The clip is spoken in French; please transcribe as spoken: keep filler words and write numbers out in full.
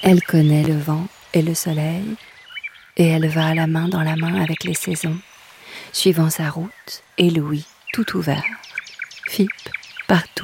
Elle connaît le vent et le soleil, et elle va la main dans la main avec les saisons, suivant sa route et l'ouïe tout ouvert, Fippe partout.